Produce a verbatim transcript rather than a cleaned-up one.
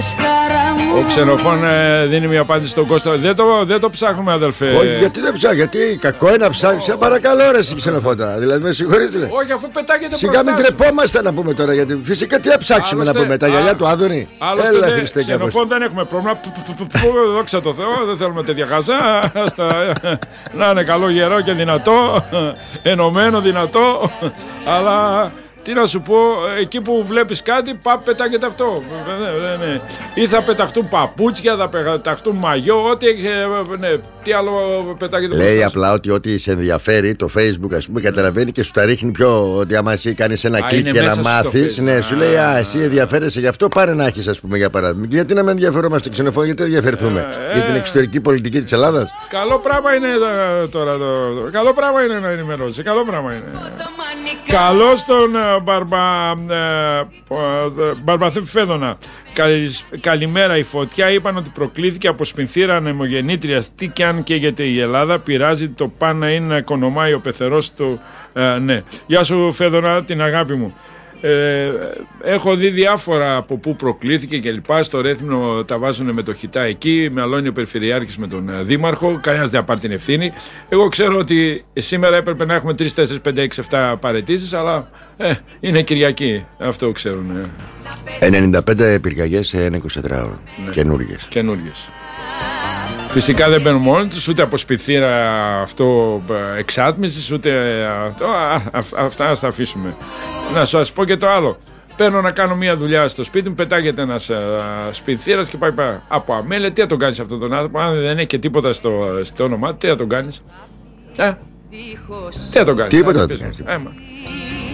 Ο Ξενοφών ε, δίνει μια απάντηση στον Κώστα. Δεν το, δεν το ψάχνουμε, αδελφέ. Όχι, γιατί δεν ψάχνει, γιατί κακό είναι να ψάχνει. Σε παρακαλώ, ρε εσύ Ξενοφώτα. Δηλαδή, με συγχωρείτε. Όχι, αφού πετάγεται σιγά μπροστά μην τρεπόμαστε να πούμε τώρα. Γιατί φυσικά τι θα ψάξουμε άλλωστε, να πούμε. Τα γυαλιά του Άδωνη. Άλλωστε, Έλα, Χριστέ, Ξενοφών δεν έχουμε πρόβλημα. Δόξα τω Θεώ, δεν θέλουμε τέτοια χαζά. Να είναι καλό, γερό και δυνατό. Ενωμένο, δυνατό. Αλλά. Τι να σου πω, εκεί που βλέπεις κάτι, παπ, πετάγεται αυτό. Ναι, ναι. Ή θα πεταχτούν παπούτσια, θα πεταχτούν μαγιό, ό,τι. Ναι, τι άλλο πετάγεται. Λέει μπροστά. Απλά ότι ό,τι σε ενδιαφέρει, το Facebook, ας πούμε, καταλαβαίνει και σου τα ρίχνει πιο. Ότι άμα εσύ κάνεις ένα κλικ και να μάθεις, ναι, σου λέει, α, εσύ ενδιαφέρεσαι γι' αυτό, πάρε να έχεις, ας πούμε, για παράδειγμα. Γιατί να με ενδιαφερόμαστε Ξενοφών, γιατί ενδιαφερθούμε. Ε, για την εξωτερική πολιτική της Ελλάδας. Καλό πράγμα είναι τώρα. Το, καλό πράγμα είναι να ενημερώσει. Καλό πράγμα είναι. Καλό στον Μπαρμπα, ε, Μπαρμπαθέμ Φέδωνα. Καλημέρα. Η φωτιά είπαν ότι προκλήθηκε από σπινθήρα ανεμογεννήτριας. Τι κι αν καίγεται η Ελλάδα, πειράζει το παν να είναι να οικονομάει ο πεθερός του. Ε, ναι. Γεια σου Φέδωνα, την αγάπη μου. Ε, έχω δει διάφορα από πού προκλήθηκε και λοιπά. Στο Ρέθμνο τα βάζουν με το χιτά εκεί. Με αλώνει ο Περιφερειάρχης με τον Δήμαρχο. Κανένας δεν θα πάρει την ευθύνη. Εγώ ξέρω ότι σήμερα έπρεπε να έχουμε τρεις, τέσσερις, πέντε, έξι, επτά παραιτήσεις. Αλλά ε, είναι Κυριακή. Αυτό ξέρουν. Ε. ενενήντα πέντε πυρκαγιές σε ένα εικοσιτετράωρο. Ναι. Καινούργιες. Καινούργιες. Φυσικά δεν μπαίνουν μόνοι τους, ούτε από σπιθήρα αυτό εξάτμισης, ούτε αυτό. Α, α, αυτά ας τα αφήσουμε. Να σας πω και το άλλο. Παίρνω να κάνω μια δουλειά στο σπίτι μου, πετάγεται ένας σπιθήρας και πάει, πάει από αμέλεια. Τι θα τον κάνεις αυτόν τον άνθρωπο, αν δεν έχει και τίποτα στο, στο όνομά του, τι θα τον κάνεις. Ε, τι θα τον κάνεις. Τίποτα θα τον κάνεις.